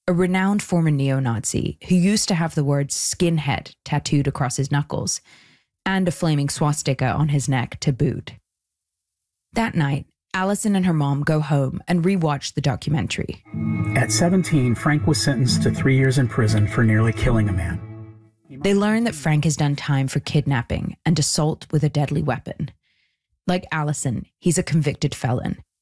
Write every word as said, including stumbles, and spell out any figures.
a renowned former neo-Nazi who used to have the word skinhead tattooed across his knuckles and a flaming swastika on his neck to boot. That night, Allison and her mom go home and rewatch the documentary. At seventeen, Frank was sentenced to three years in prison for nearly killing a man. They learn that Frank has done time for kidnapping and assault with a deadly weapon. Like Allison, he's a convicted felon.